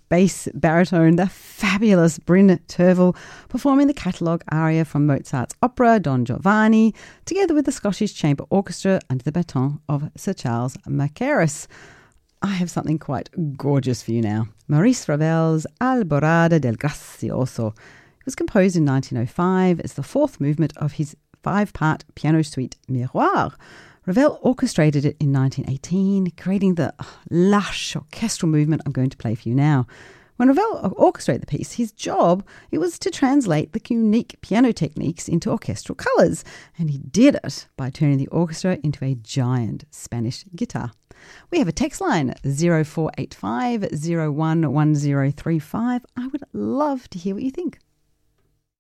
bass baritone, the fabulous Bryn Tervel, performing the catalogue aria from Mozart's opera Don Giovanni, together with the Scottish Chamber Orchestra under the baton of Sir Charles Mackerras. I have something quite gorgeous for you now. Maurice Ravel's Alborada del Gracioso. It was composed in 1905 as the fourth movement of his 5-part piano suite Miroir. Ravel orchestrated it in 1918, creating the lush orchestral movement I'm going to play for you now. When Ravel orchestrated the piece, his job, it was to translate the unique piano techniques into orchestral colours, and he did it by turning the orchestra into a giant Spanish guitar. We have a text line, 0485 011035. I would love to hear what you think.